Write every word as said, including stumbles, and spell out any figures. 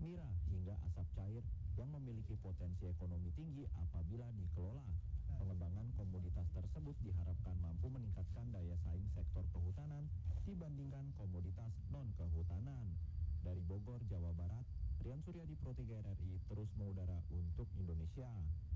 nira hingga asap cair yang memiliki potensi ekonomi tinggi apabila dikelola. Pengembangan komoditas tersebut diharapkan mampu meningkatkan daya saing sektor kehutanan dibandingkan komoditas non-kehutanan. Dari Bogor, Jawa Barat, Rian Suryadi, Pro tiga R R I terus mengudara untuk Indonesia.